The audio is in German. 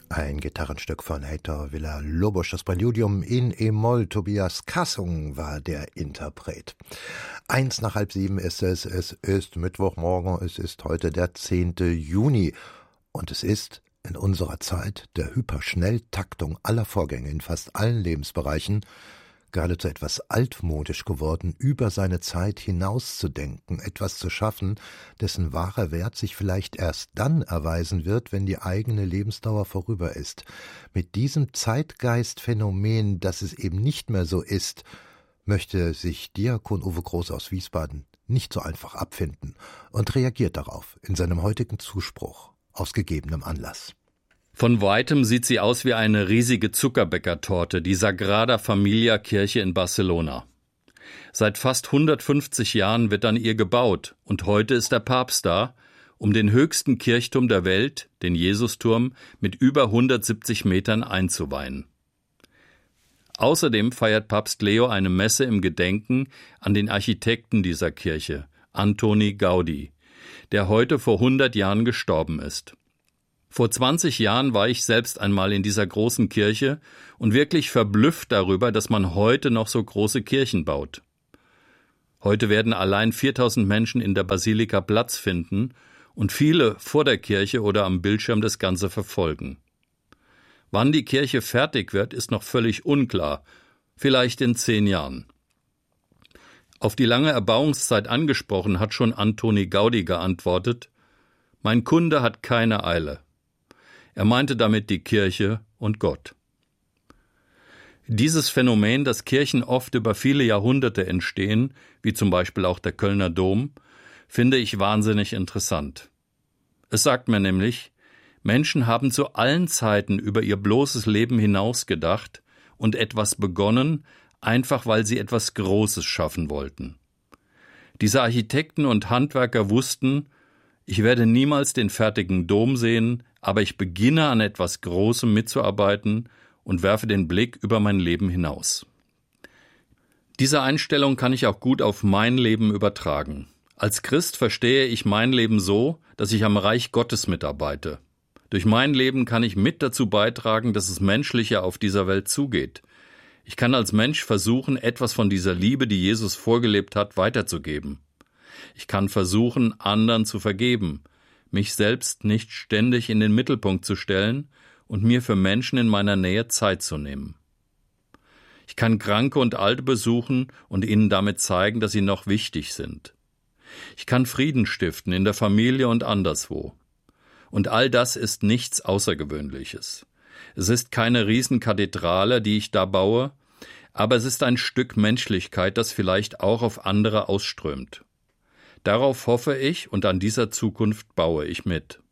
Ein Gitarrenstück von Heitor Villa-Lobos, das Präludium in E-Moll. Tobias Kassung war der Interpret. 6:01 ist es ist Mittwochmorgen, es ist heute der 10. Juni und es ist in unserer Zeit der Hyperschnelltaktung aller Vorgänge in fast allen Lebensbereichen geradezu etwas altmodisch geworden, über seine Zeit hinauszudenken, etwas zu schaffen, dessen wahrer Wert sich vielleicht erst dann erweisen wird, wenn die eigene Lebensdauer vorüber ist. Mit diesem Zeitgeistphänomen, dass es eben nicht mehr so ist, möchte sich Diakon Uwe Groß aus Wiesbaden nicht so einfach abfinden und reagiert darauf in seinem heutigen Zuspruch aus gegebenem Anlass. Von weitem sieht sie aus wie eine riesige Zuckerbäckertorte, die Sagrada Familia Kirche in Barcelona. Seit fast 150 Jahren wird an ihr gebaut und heute ist der Papst da, um den höchsten Kirchturm der Welt, den Jesusturm, mit über 170 Metern einzuweihen. Außerdem feiert Papst Leo eine Messe im Gedenken an den Architekten dieser Kirche, Antoni Gaudi, der heute vor 100 Jahren gestorben ist. Vor 20 Jahren war ich selbst einmal in dieser großen Kirche und wirklich verblüfft darüber, dass man heute noch so große Kirchen baut. Heute werden allein 4000 Menschen in der Basilika Platz finden und viele vor der Kirche oder am Bildschirm das Ganze verfolgen. Wann die Kirche fertig wird, ist noch völlig unklar, vielleicht in 10 Jahren. Auf die lange Erbauungszeit angesprochen hat schon Antoni Gaudi geantwortet: Mein Kunde hat keine Eile. Er meinte damit die Kirche und Gott. Dieses Phänomen, dass Kirchen oft über viele Jahrhunderte entstehen, wie zum Beispiel auch der Kölner Dom, finde ich wahnsinnig interessant. Es sagt mir nämlich, Menschen haben zu allen Zeiten über ihr bloßes Leben hinaus gedacht und etwas begonnen, einfach weil sie etwas Großes schaffen wollten. Diese Architekten und Handwerker wussten, ich werde niemals den fertigen Dom sehen, aber ich beginne an etwas Großem mitzuarbeiten und werfe den Blick über mein Leben hinaus. Diese Einstellung kann ich auch gut auf mein Leben übertragen. Als Christ verstehe ich mein Leben so, dass ich am Reich Gottes mitarbeite. Durch mein Leben kann ich mit dazu beitragen, dass es menschlicher auf dieser Welt zugeht. Ich kann als Mensch versuchen, etwas von dieser Liebe, die Jesus vorgelebt hat, weiterzugeben. Ich kann versuchen, anderen zu vergeben, mich selbst nicht ständig in den Mittelpunkt zu stellen und mir für Menschen in meiner Nähe Zeit zu nehmen. Ich kann Kranke und Alte besuchen und ihnen damit zeigen, dass sie noch wichtig sind. Ich kann Frieden stiften in der Familie und anderswo. Und all das ist nichts Außergewöhnliches. Es ist keine Riesenkathedrale, die ich da baue, aber es ist ein Stück Menschlichkeit, das vielleicht auch auf andere ausströmt. Darauf hoffe ich und an dieser Zukunft baue ich mit.